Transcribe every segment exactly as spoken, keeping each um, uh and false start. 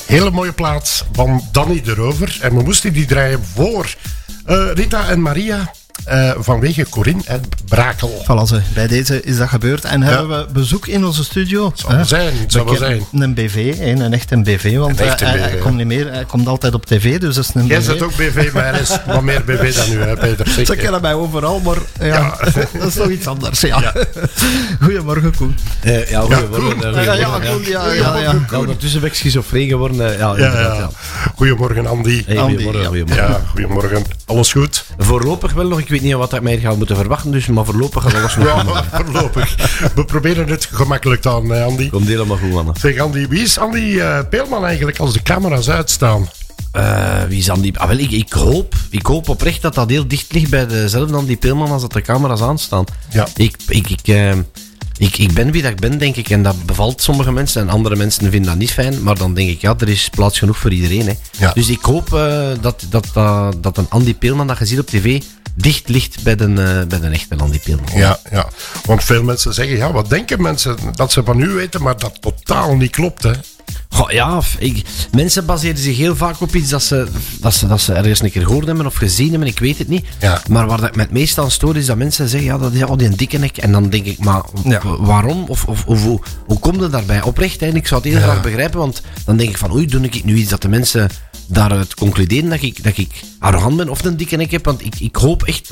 Hele mooie plaat van Danny de Rover. En we moesten die draaien voor uh, Rita en Maria. Uh, vanwege Corinne en Brakel. Voilà, ze. Bij deze is dat gebeurd. En ja. hebben we bezoek in onze studio. Zal wel zijn, zal wel zijn. Een B V, een, een echte B V. Want echte hij, B V, hij, komt niet meer, hij komt altijd op tv, dus dat is een Jij B V. zit ook B V, maar hij is wat meer B V dan u, hè, Peter. Ze kennen mij overal, maar ja, ja. dat is toch iets anders. Ja. Ja. Goedemorgen, Koen. Uh, ja, goedemorgen. Ja, ja, ja, Koen, ja, ja, ja. ja. Ondertussen ben ik schizofreen geworden. Uh, ja, ja, ja. ja. Goedemorgen, Andy. Hey, Andy goedemorgen, ja. goedemorgen. Ja, goedemorgen. Alles goed? Voorlopig wel nog. Ik weet niet wat ik mij ga moeten verwachten, dus, maar voorlopig gaat alles nog ja, goed. voorlopig. We proberen het gemakkelijk te aan, Andy. Komt helemaal goed, man. Zeg, Andy, wie is Andy uh, Peelman eigenlijk als de camera's uitstaan? Uh, wie is Andy? Ah, wel, ik, ik, hoop, ik hoop oprecht dat dat heel dicht ligt bij dezelfde Andy Peelman als dat de camera's aanstaan. Ja. Ik, ik, ik, uh, ik, ik ben wie dat ik ben, denk ik, en dat bevalt sommige mensen en andere mensen vinden dat niet fijn, maar dan denk ik, ja, er is plaats genoeg voor iedereen. Hè. Ja. Dus ik hoop uh, dat, dat, dat, dat een Andy Peelman dat je ziet op tv dicht ligt bij de, uh, bij de echte Andy Peelman. Ja, ja, want veel mensen zeggen, ja, wat denken mensen dat ze van u weten, maar dat totaal niet klopt, hè. Goh, ja, ik, mensen baseren zich heel vaak op iets dat ze, dat, ze, dat ze ergens een keer gehoord hebben of gezien hebben, ik weet het niet. Ja. Maar waar dat ik me het meest aan stoor is dat mensen zeggen, ja, dat is al die dikke nek. En dan denk ik, maar ja. waarom? Of, of, of hoe, hoe komt het daarbij? Oprecht, hè? Ik zou het heel Ja. graag begrijpen, want dan denk ik van, oei, doe ik nu iets dat de mensen daaruit concluderen dat ik, dat ik arrogant ben of een dikke nek heb, want ik, ik hoop echt...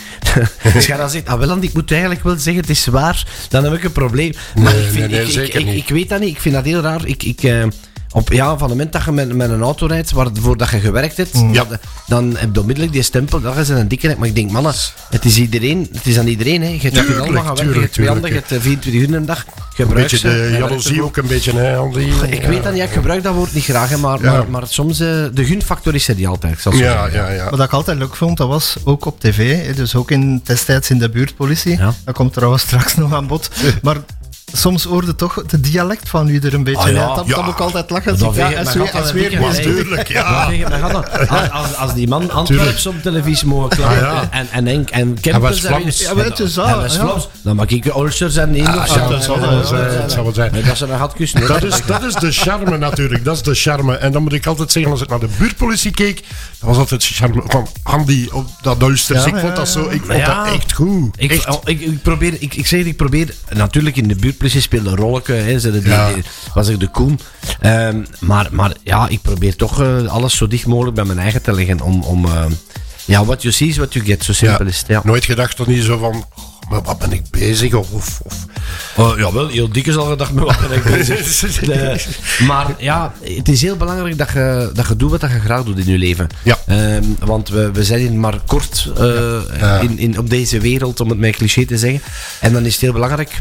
Als jij dan zegt, ah wel, ik moet eigenlijk wel zeggen, het is waar, dan heb ik een probleem. Maar Nee, ik, vind, nee, nee, ik, zeker ik, niet. ik, ik weet dat niet, ik vind dat heel raar. Ik... ik uh, Op, ja, van het moment dat je met, met een auto rijdt waarvoor dat je gewerkt hebt, Ja. dat, dan heb je onmiddellijk die stempel, dat is een dikke nek. Maar ik denk, mannen, het is iedereen, het is aan iedereen. Hè. Je hebt Tuurlijk, je allemaal gaan werken, je tuurlijk, hebt twee handen, je tuurlijk. hebt vierentwintig uur een dag. Een Gebruik beetje ze, de en werk jaloezie ervoor. ook een beetje, hè, Andy. Ik weet dat niet, ik gebruik dat woord niet graag, hè, maar, Ja. maar, maar soms, uh, de gunfactor is er niet altijd. Ik zal zo Ja, zeggen. ja, ja. Wat ik altijd leuk vond, dat was ook op tv, hè, dus ook in destijds in de buurtpolitie. Ja. Dat komt trouwens straks nog aan bod. Maar soms hoorde toch het dialect van u er een beetje Ah, ja. uit. Dat Ja. dat moet ik altijd lachen. Dat Ja, veeg ik als mijn weer, gat als aan weer de maar dikke- Tuurlijk, Ja, ja. zeg het maar, Hanna. als, als, als die man Antwerps op televisie mogen klappen Ah, ja. en, en, en, en Hij was Kempers... Vlaams. Ja, maar het is dat, Hij was ja. Vlaams. Dan mag ik Ulsters en Eenders. Ah, ja, dat zal wel zijn, dat zal wel zijn. Dat ze een gat kussen. hè. Dat is, dat is de charme natuurlijk, dat is de charme. En dan moet ik altijd zeggen, als ik naar de buurtpolitie keek, dat was altijd de charme van Andy op dat Ulsters. Ja, ik vond ja, dat zo, ik vond ja. dat echt goed. Ik, Echt. oh, ik, ik probeer, ik, ik zeg het, ik probeer, natuurlijk in de buurtpolitie speelde een rolletje, hè, ze die, Ja. die- was ik de Koen. Um, maar, maar ja, ik probeer toch uh, alles zo dicht mogelijk bij mijn eigen te leggen om, om uh, ja, what you see is what you get, zo simpel Ja. is het. Ja. Nooit gedacht dat niet zo van, oh, maar wat ben ik bezig? Of, of, of. Oh, jawel, heel dik is al gedacht met wat ben ik bezig. De, maar ja, het is heel belangrijk dat je, dat je doet wat je graag doet in je leven. Ja. Um, want we, we zijn hier maar kort uh, Ja. in, in, op deze wereld, om het met cliché te zeggen. En dan is het heel belangrijk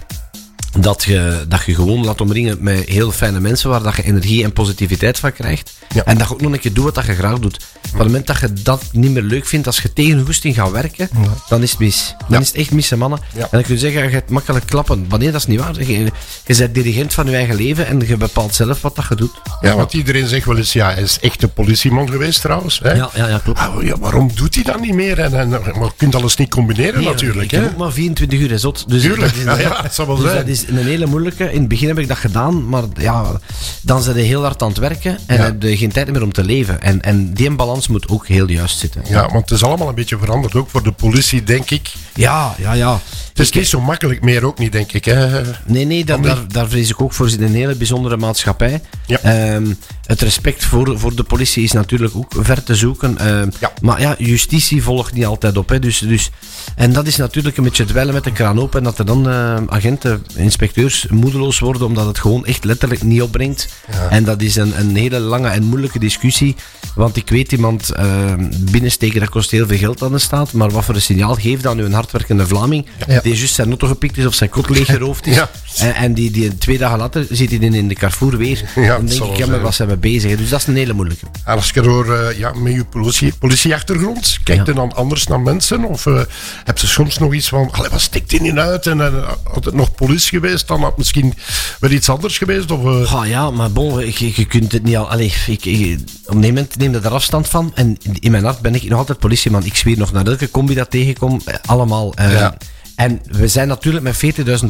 dat je, dat je gewoon laat omringen met heel fijne mensen waar dat je energie en positiviteit van krijgt. Ja. En dat je ook nog een keer doet wat dat je graag doet. Op het moment dat je dat niet meer leuk vindt, als je tegen een goesting gaat werken, Ja. dan is het mis. Dan Ja. is het echt mis, hè, mannen. Ja. En dan kun je zeggen, je gaat makkelijk klappen. Wanneer, dat is niet waar. Je, je bent dirigent van je eigen leven en je bepaalt zelf wat dat je doet. Ja, want iedereen zegt wel eens, ja, hij is echt een politieman geweest trouwens. Hè? Ja, ja, ja, klopt. Ah, ja, waarom doet hij dat niet meer? En, en, maar je kunt alles niet combineren Nee, natuurlijk. Ik hè? heb ook maar vierentwintig uur, hè, zot. Dus Tuurlijk, dat is, ja, ja, het zal wel dus zijn. dat is een hele moeilijke. In het begin heb ik dat gedaan, maar ja, dan zijn je heel hard aan het werken en Ja. heb je geen tijd meer om te leven. En, en die balans moet ook heel juist zitten. Ja, want het is allemaal een beetje veranderd, ook voor de politie, denk ik. Ja, ja, ja. Het is Ik- niet zo makkelijk meer ook niet, denk ik. Hè? Nee, nee, daar, Andy? daar, daar vrees ik ook voor. Zit een hele bijzondere maatschappij. Ja. Ehm, het respect voor, voor de politie is natuurlijk ook ver te zoeken. Ehm, Ja. Maar ja, justitie volgt niet altijd op. Hè. Dus, dus, en dat is natuurlijk een beetje dweilen met de kraan open. En dat er dan uh, agenten, inspecteurs moedeloos worden omdat het gewoon echt letterlijk niet opbrengt. Ja. En dat is een, een hele lange en moeilijke discussie. Want ik weet iemand uh, binnensteken, dat kost heel veel geld aan de staat. Maar wat voor een signaal geeft aan een hardwerkende Vlaming, Ja. die juist zijn auto gepikt is of zijn kot leeggeroofd is. Ja. En, en die, die twee dagen later zit hij in, in de Carrefour weer. Ja, dan dat denk zal ik, wel ja, maar zijn. wat zijn we bezig? Dus dat is een hele moeilijke. En als je door, uh, ja, met je politie, politieachtergrond, kijkt je Ja. dan anders naar mensen? Of uh, heb je soms nog iets van, allee, wat stikt die niet uit? En uh, had het nog politie geweest, dan had het misschien wel iets anders geweest? Of, uh, Ah, ja, maar bon, je, je kunt het niet al... Allee, ik, ik, op een moment neem je daar afstand van. En in mijn hart ben ik nog altijd politieman. Ik zweer nog naar elke combi dat tegenkom. eh, Allemaal. eh, Ja. En we zijn natuurlijk met veertigduizend